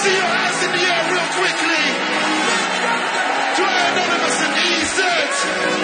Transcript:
see your hands in the air real quickly. Dry Anonymous and EZ.